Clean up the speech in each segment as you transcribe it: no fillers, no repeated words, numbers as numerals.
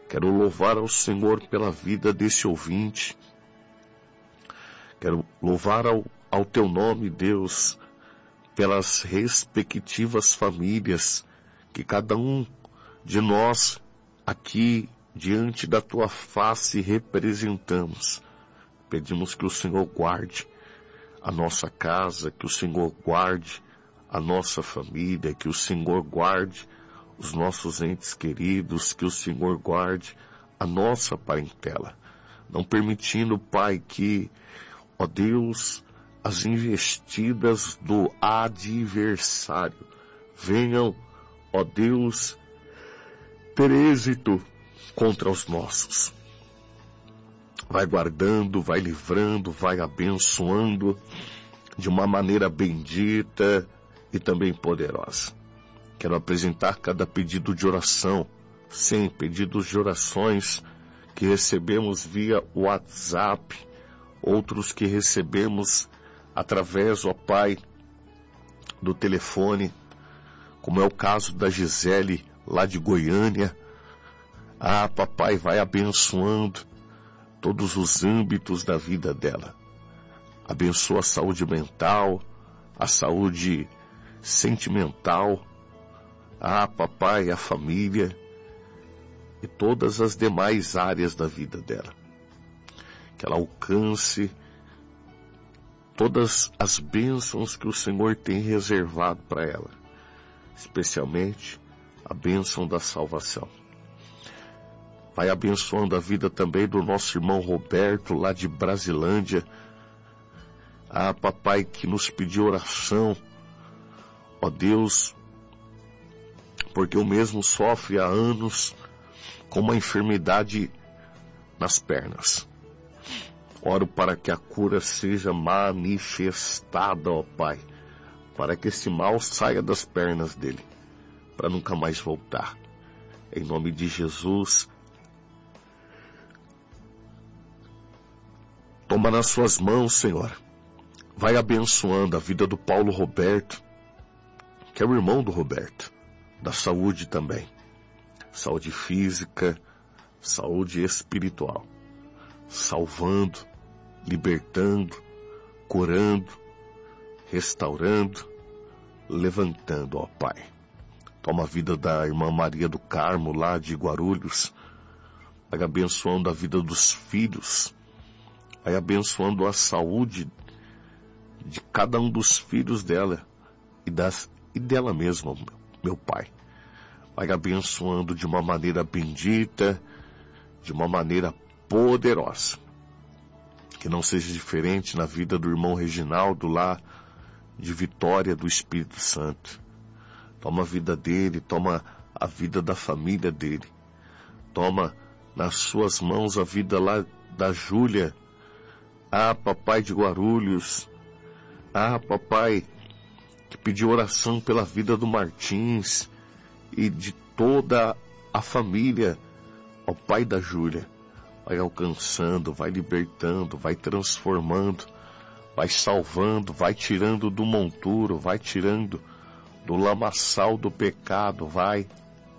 Quero louvar ao Senhor pela vida desse ouvinte. Quero louvar ao teu nome, Deus, pelas respectivas famílias que cada um de nós aqui diante da tua face representamos. Pedimos que o Senhor guarde a nossa casa, que o Senhor guarde a nossa família, que o Senhor guarde os nossos entes queridos, que o Senhor guarde a nossa parentela, não permitindo, Pai, que, ó Deus, as investidas do adversário venham, ó Deus, ter êxito contra os nossos. Vai guardando, vai livrando, vai abençoando de uma maneira bendita e também poderosa. Quero apresentar cada pedido de oração, sim, pedidos de orações que recebemos via WhatsApp, outros que recebemos através, ó Pai, do telefone, como é o caso da Gisele, lá de Goiânia. Ah, papai, vai abençoando todos os âmbitos da vida dela. Abençoa a saúde mental, a saúde sentimental. Ah, papai, a família e todas as demais áreas da vida dela. Que ela alcance todas as bênçãos que o Senhor tem reservado para ela, especialmente a bênção da salvação. Vai abençoando a vida também do nosso irmão Roberto, lá de Brasilândia. Ah, papai, que nos pediu oração, ó Deus, porque o mesmo sofre há anos com uma enfermidade nas pernas. Oro para que a cura seja manifestada, ó Pai, para que esse mal saia das pernas dele, para nunca mais voltar. Em nome de Jesus, toma nas suas mãos, Senhor. Vai abençoando a vida do Paulo Roberto, que é o irmão do Roberto, da saúde também. Saúde física, saúde espiritual. Salvando, libertando, curando, restaurando, levantando, ó Pai. Toma a vida da irmã Maria do Carmo, lá de Guarulhos. Vai abençoando a vida dos filhos. Vai abençoando a saúde de cada um dos filhos dela e dela mesma, meu Pai. Vai abençoando de uma maneira bendita, de uma maneira poderosa. Que não seja diferente na vida do irmão Reginaldo, lá de Vitória do Espírito Santo. Toma a vida dele, toma a vida da família dele. Toma nas suas mãos a vida lá da Júlia. Ah, papai de Guarulhos. Ah, papai, que pediu oração pela vida do Martins e de toda a família, ó Pai da Júlia. Vai alcançando, vai libertando, vai transformando, vai salvando, vai tirando do monturo, vai tirando do lamaçal do pecado, vai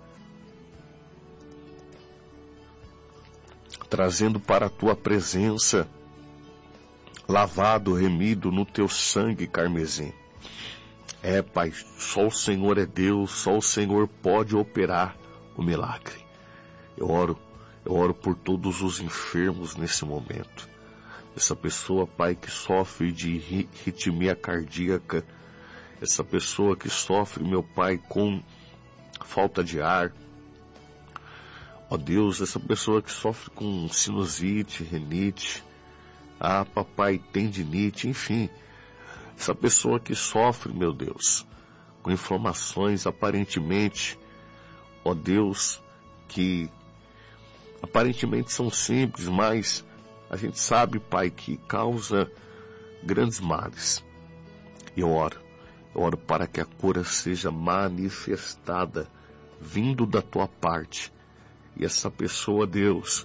trazendo para a tua presença, lavado, remido no teu sangue carmesim. É, Pai, só o Senhor é Deus, só o Senhor pode operar o milagre. Eu oro por todos os enfermos nesse momento. Essa pessoa, Pai, que sofre de arritmia cardíaca, essa pessoa que sofre, meu Pai, com falta de ar. Ó Deus, essa pessoa que sofre com sinusite, rinite, ah, papai, tendinite, enfim. Essa pessoa que sofre, meu Deus, com inflamações aparentemente, ó Deus, que aparentemente são simples, mas a gente sabe, Pai, que causa grandes males. E eu oro para que a cura seja manifestada, vindo da tua parte. E essa pessoa, Deus,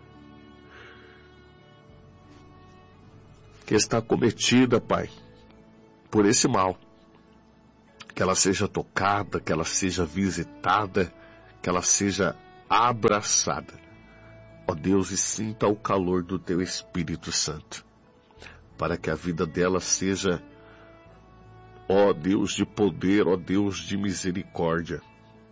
que está cometida, Pai, por esse mal, que ela seja tocada, que ela seja visitada, que ela seja abraçada ó Deus, e sinta o calor do teu Espírito Santo, para que a vida dela seja, ó Deus de poder, ó Deus de misericórdia,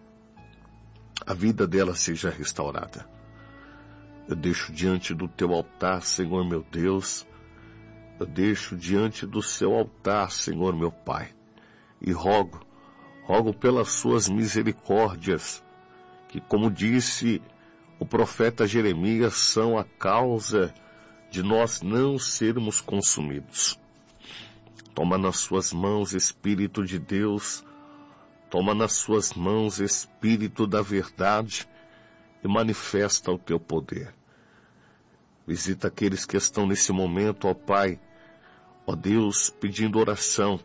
a vida dela seja restaurada. Eu deixo diante do teu altar, Senhor meu Deus, eu deixo diante do seu altar, Senhor meu Pai, e rogo pelas suas misericórdias, que, como disse o profeta Jeremias, são a causa de nós não sermos consumidos. Toma nas suas mãos, Espírito de Deus, toma nas suas mãos, Espírito da verdade, e manifesta o teu poder. Visita aqueles que estão nesse momento, ó Pai, ó Deus, pedindo oração,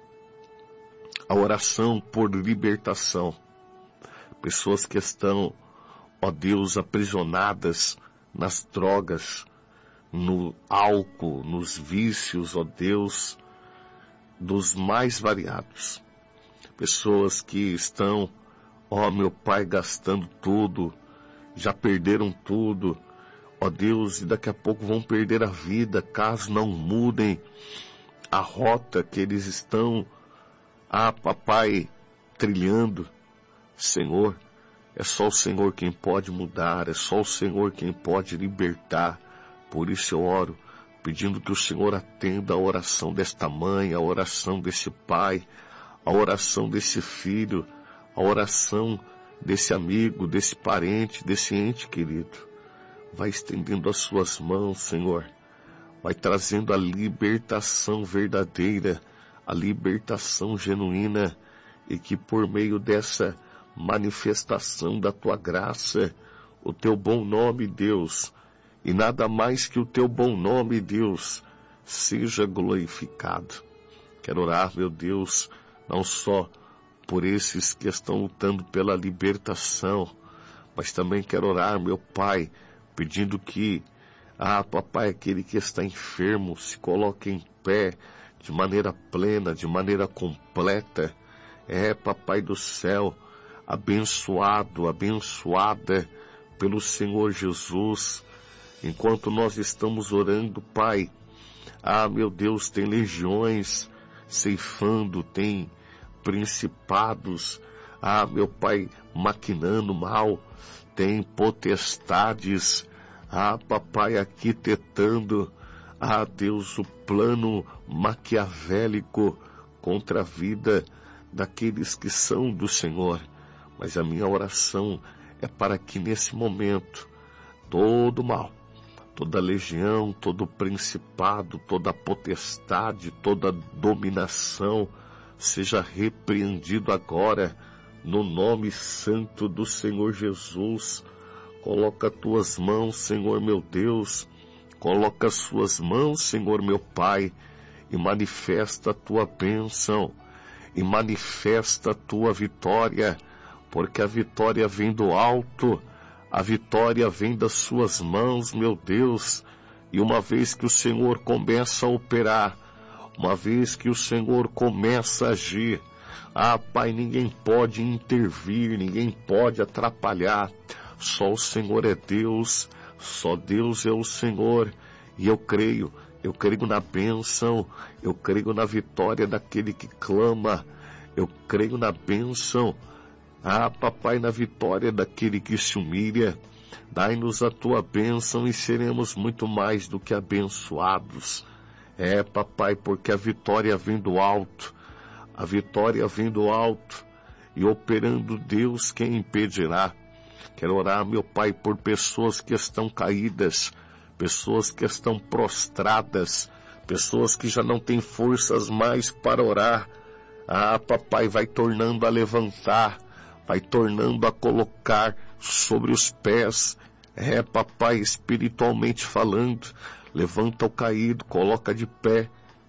a oração por libertação. Pessoas que estão, ó Deus, aprisionadas nas drogas, no álcool, nos vícios, ó Deus, dos mais variados. Pessoas que estão, ó meu Pai, gastando tudo, já perderam tudo, ó Deus, e daqui a pouco vão perder a vida, caso não mudem a rota que eles estão, papai, trilhando. Senhor, é só o Senhor quem pode mudar, é só o Senhor quem pode libertar. Por isso eu oro, pedindo que o Senhor atenda a oração desta mãe, a oração desse pai, a oração desse filho, a oração desse amigo, desse parente, desse ente querido. Vai estendendo as suas mãos, Senhor. Vai trazendo a libertação verdadeira, a libertação genuína, e que por meio dessa manifestação da tua graça, o teu bom nome, Deus, e nada mais que o teu bom nome, Deus, seja glorificado. Quero orar, meu Deus, não só por esses que estão lutando pela libertação, mas também quero orar, meu Pai, pedindo que, papai, aquele que está enfermo se coloque em pé de maneira plena, de maneira completa. Papai do céu, abençoado, abençoada pelo Senhor Jesus. Enquanto nós estamos orando, Pai, meu Deus, tem legiões ceifando, tem principados, meu Pai, maquinando mal, tem potestades, papai, arquitetando, Deus, o plano maquiavélico contra a vida daqueles que são do Senhor. Mas a minha oração é para que nesse momento todo mal, toda legião, todo principado, toda potestade, toda dominação seja repreendido agora no nome santo do Senhor Jesus. Coloca as tuas mãos, Senhor meu Deus, coloca as suas mãos, Senhor meu Pai, e manifesta a tua bênção, e manifesta a tua vitória, porque a vitória vem do alto, a vitória vem das suas mãos, meu Deus. E uma vez que o Senhor começa a operar, uma vez que o Senhor começa a agir, Pai, ninguém pode intervir, ninguém pode atrapalhar. Só o Senhor é Deus, só Deus é o Senhor. E eu creio na bênção, eu creio na vitória daquele que clama, eu creio na bênção, papai, na vitória daquele que se humilha. Dai-nos a tua bênção e seremos muito mais do que abençoados. Papai, porque a vitória vem do alto, a vitória vem do alto, e operando Deus, quem impedirá? Quero orar, meu Pai, por pessoas que estão caídas, pessoas que estão prostradas, pessoas que já não têm forças mais para orar. Papai, vai tornando a levantar, vai tornando a colocar sobre os pés. Papai, espiritualmente falando, levanta o caído, coloca de pé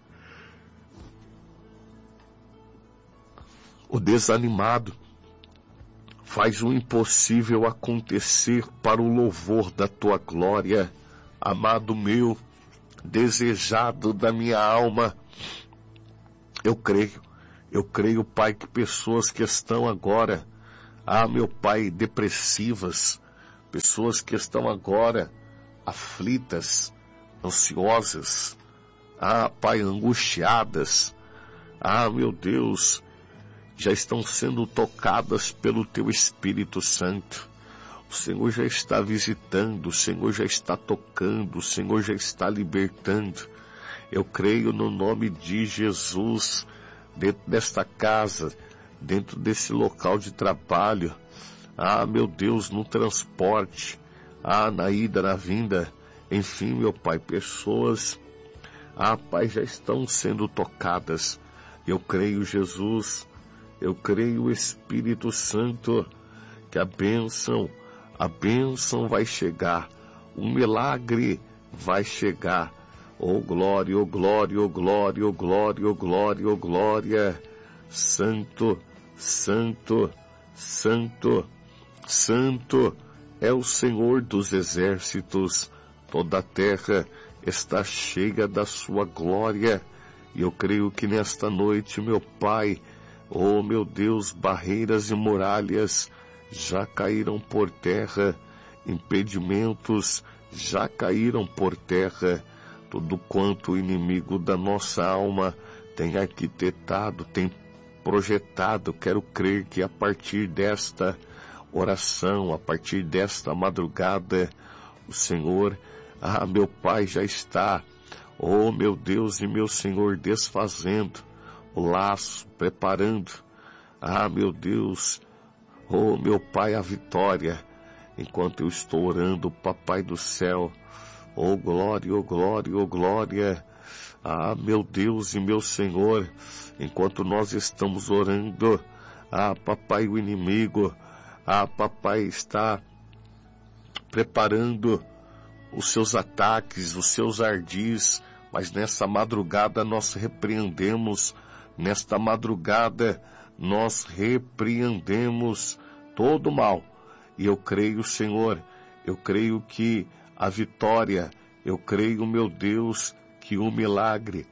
o desanimado. Faz o impossível acontecer para o louvor da tua glória. Amado meu, desejado da minha alma, eu creio, Pai, que pessoas que estão agora, meu Pai, depressivas, pessoas que estão agora aflitas, ansiosas, Pai, angustiadas, meu Deus, já estão sendo tocadas pelo Teu Espírito Santo. O Senhor já está visitando, o Senhor já está tocando, o Senhor já está libertando. Eu creio no nome de Jesus, dentro desta casa, dentro desse local de trabalho, meu Deus, no transporte, na ida, na vinda, enfim, meu Pai, pessoas, Pai, já estão sendo tocadas. Eu creio, Jesus, eu creio, Espírito Santo, que a bênção vai chegar, o milagre vai chegar. Oh glória, oh glória, oh glória, oh glória, oh glória, oh glória. Santo, santo, santo, santo é o Senhor dos exércitos. Toda a terra está cheia da sua glória. E eu creio que nesta noite, meu Pai, oh meu Deus, barreiras e muralhas já caíram por terra, impedimentos já caíram por terra. Tudo quanto o inimigo da nossa alma tem arquitetado, tem projetado, quero crer que a partir desta oração, a partir desta madrugada, o Senhor, meu Pai, já está, oh meu Deus e meu Senhor, desfazendo o laço, preparando, meu Deus, oh meu Pai, a vitória, enquanto eu estou orando, Papai do céu. Oh glória, oh glória, oh glória. Meu Deus e meu Senhor, enquanto nós estamos orando, Papai, o inimigo, Papai, está preparando os seus ataques, os seus ardis, mas nessa madrugada nós repreendemos, nesta madrugada nós repreendemos todo o mal. E eu creio, Senhor, eu creio que a vitória, eu creio, meu Deus, que o milagre.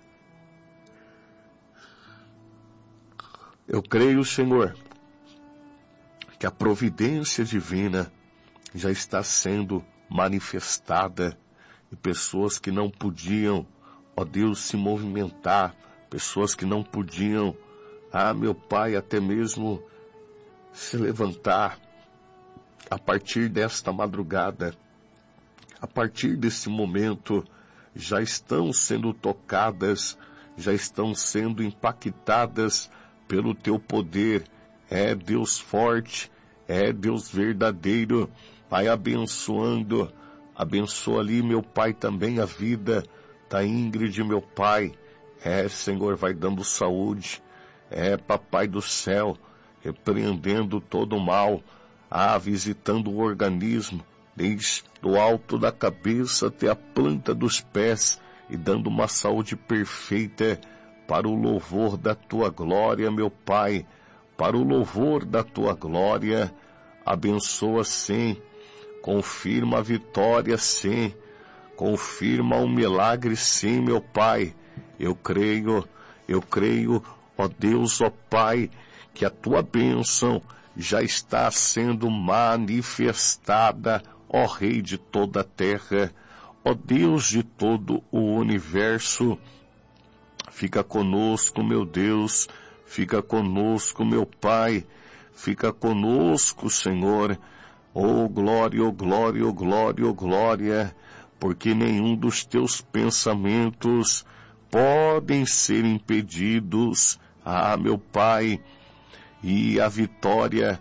Eu creio, Senhor, que a providência divina já está sendo manifestada e pessoas que não podiam, ó Deus, se movimentar, pessoas que não podiam, meu Pai, até mesmo se levantar a partir desta madrugada, a partir desse momento, já estão sendo tocadas, já estão sendo impactadas pelo Teu poder. É Deus forte, é Deus verdadeiro. Pai, abençoando, abençoa ali, meu Pai, também a vida da Ingrid, meu Pai. Senhor, vai dando saúde. Papai do céu, repreendendo todo o mal, visitando o organismo, desde do alto da cabeça até a planta dos pés, e dando uma saúde perfeita para o louvor da Tua glória, meu Pai, para o louvor da Tua glória. Abençoa sim, confirma a vitória sim, confirma o milagre sim, meu Pai. Eu creio, ó Deus, ó Pai, que a Tua bênção já está sendo manifestada, ó Rei de toda a terra, ó Deus de todo o universo. Fica conosco, meu Deus, fica conosco, meu Pai, fica conosco, Senhor. Oh glória, oh glória, oh glória, oh glória, porque nenhum dos Teus pensamentos podem ser impedidos. Meu Pai, e a vitória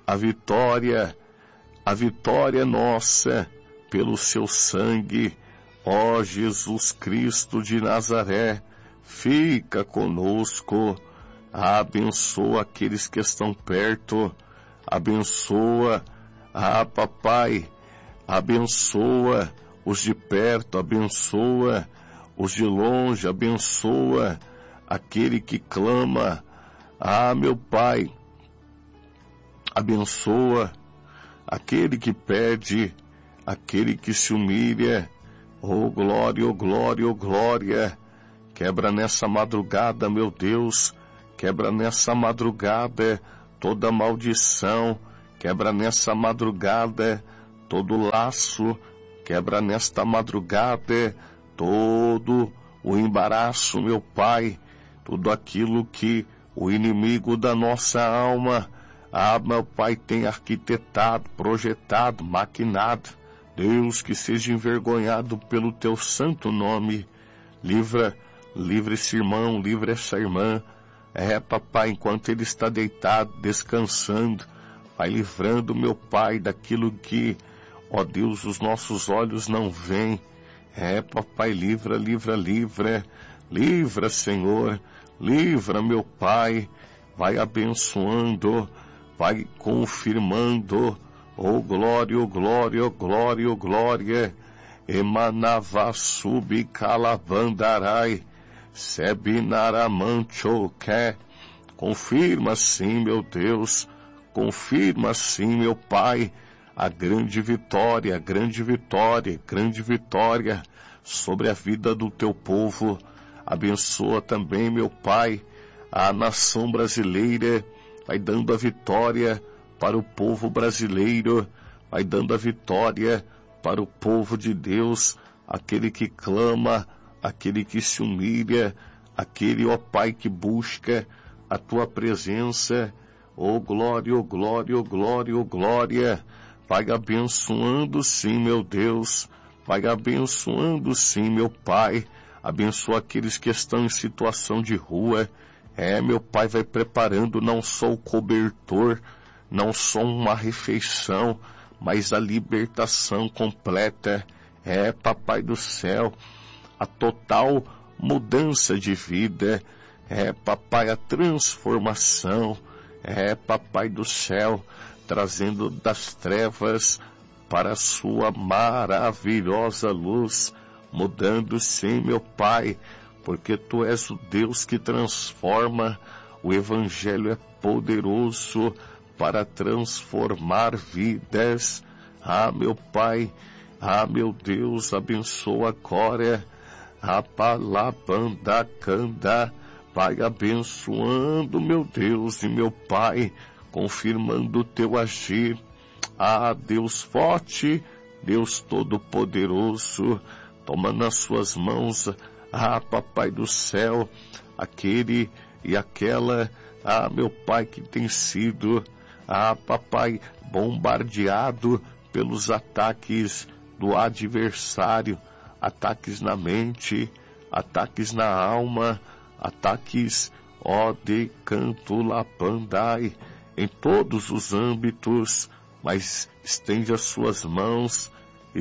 nossa, pelo Seu sangue, ó Jesus Cristo de Nazaré, fica conosco, abençoa aqueles que estão perto, abençoa, Papai, abençoa os de perto, abençoa os de longe, abençoa aquele que clama, meu Pai, abençoa aquele que pede, aquele que se humilha. Oh glória, oh glória, oh glória. Quebra nessa madrugada, meu Deus, quebra nessa madrugada toda maldição, quebra nessa madrugada todo laço, quebra nesta madrugada todo o embaraço, meu Pai, tudo aquilo que o inimigo da nossa alma, meu Pai, tem arquitetado, projetado, maquinado. Deus, que seja envergonhado pelo teu santo nome. Livra esse irmão, livra essa irmã. Papai, enquanto ele está deitado, descansando, vai livrando, meu Pai, daquilo que, ó Deus, os nossos olhos não veem. Papai, livra, Senhor, livra, meu Pai, vai abençoando, vai confirmando, glória, glória, emanava subi calavandarai, sebinaramanchoque, confirma sim, meu Deus, confirma sim, meu Pai, a grande vitória sobre a vida do teu povo. Abençoa também, meu Pai, a nação brasileira, vai dando a vitória para o povo brasileiro, vai dando a vitória para o povo de Deus, aquele que clama, aquele que se humilha, aquele, ó Pai, que busca a tua presença. Glória, vai abençoando sim, meu Deus, vai abençoando sim, meu Pai, abençoa aqueles que estão em situação de rua. Meu Pai, vai preparando não só o cobertor, não só uma refeição, mas a libertação completa. Papai do céu, a total mudança de vida. Papai, a transformação. Papai do céu, trazendo das trevas para a sua maravilhosa luz, mudando sim, meu Pai, porque Tu és o Deus que transforma. O Evangelho é poderoso para transformar vidas. Meu Pai, meu Deus, abençoa agora a palabandacanda, vai abençoando, meu Deus e meu Pai, confirmando o teu agir. Deus forte, Deus todo-poderoso, toma nas suas mãos, Papai do céu, aquele e aquela, meu Pai, que tem sido, Papai, bombardeado pelos ataques do adversário, ataques na mente, ataques na alma, ataques, de canto lapandai, em todos os âmbitos, mas estende as suas mãos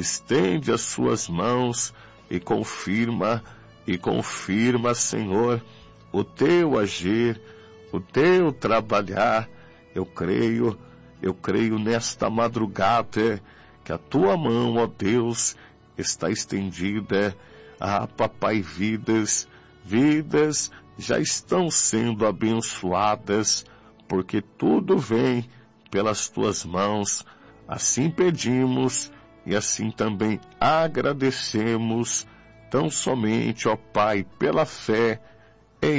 e confirma, Senhor, o teu agir, o teu trabalhar. Eu creio nesta madrugada que a tua mão, ó Deus, está estendida. Papai, vidas já estão sendo abençoadas, porque tudo vem pelas tuas mãos. Assim pedimos e assim também agradecemos, tão somente, ó Pai, pela fé